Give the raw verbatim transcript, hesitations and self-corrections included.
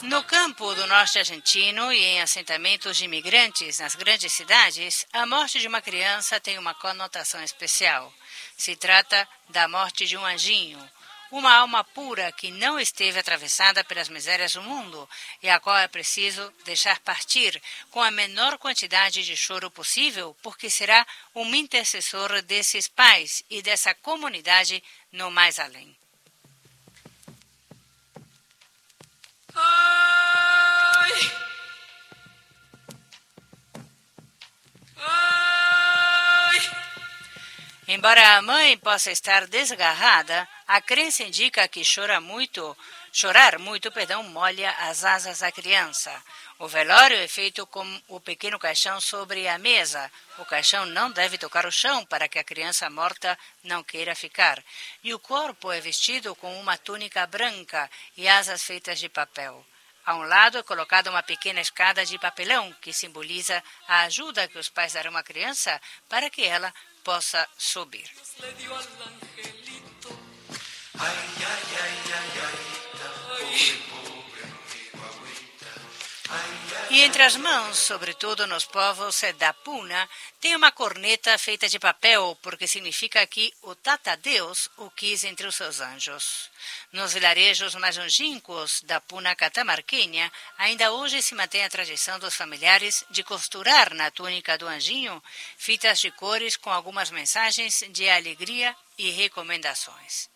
No campo do norte argentino e em assentamentos de imigrantes nas grandes cidades, a morte de uma criança tem uma conotação especial. Se trata da morte de um anjinho, uma alma pura que não esteve atravessada pelas misérias do mundo e a qual é preciso deixar partir com a menor quantidade de choro possível, porque será um intercessor desses pais e dessa comunidade no mais além. Ai! Ai! Embora a mãe possa estar desgarrada, a crença indica que chora muito, chorar muito, perdão, molha as asas da criança. O velório é feito com o pequeno caixão sobre a mesa. O caixão não deve tocar o chão para que a criança morta não queira ficar. E o corpo é vestido com uma túnica branca e asas feitas de papel. A um lado é colocada uma pequena escada de papelão que simboliza a ajuda que os pais darão à criança para que ela possa subir. E entre as mãos, sobretudo nos povos da Puna, tem uma corneta feita de papel, porque significa que o Tata Deus o quis entre os seus anjos. Nos vilarejos mais longínquos da Puna catamarquenha, ainda hoje se mantém a tradição dos familiares de costurar na túnica do anjinho fitas de cores com algumas mensagens de alegria e recomendações.